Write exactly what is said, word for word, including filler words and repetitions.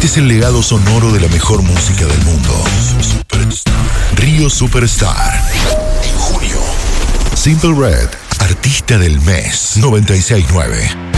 es el legado sonoro de la mejor música del mundo. Río Superstar. En junio. Simple Red, artista del mes. noventa y seis nueve.